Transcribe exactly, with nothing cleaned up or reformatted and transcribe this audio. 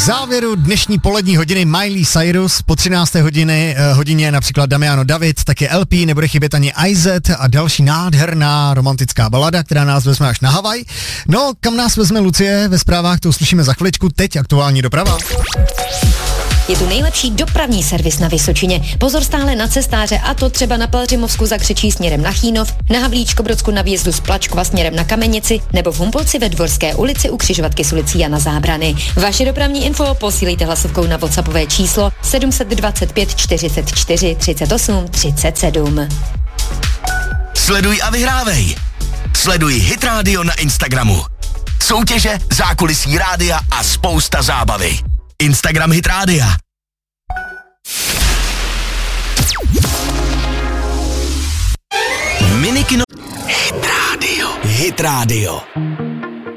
závěru dnešní polední hodiny Miley Cyrus, po třinácté hodiny, eh, hodině například Damiano David, taky L P, nebude chybět ani I Z a další nádherná romantická balada, která nás vezme až na Havaj. No, kam nás vezme Lucie ve zprávách, to uslyšíme za chviličku, teď aktuální doprava. Je tu nejlepší dopravní servis na Vysočině. Pozor stále na cestáře, a to třeba na Pelhřimovsku za Křečí směrem na Chýnov, na Havlíčkobrodsku na výjezdu z Plačkova směrem na Kamenici nebo v Humpolci ve Dvorské ulici u křižovatky s ulicí Jana Zábrany. Vaše dopravní info posílejte hlasovkou na WhatsAppové číslo sedm dva pět čtyřicet čtyři třicet osm třicet sedm. Sleduj a vyhrávej. Sleduj Hit Radio na Instagramu. Soutěže, zákulisí rádia a spousta zábavy. Instagram Hit Rádia. Minikino. Hit Radio. Hit Radio.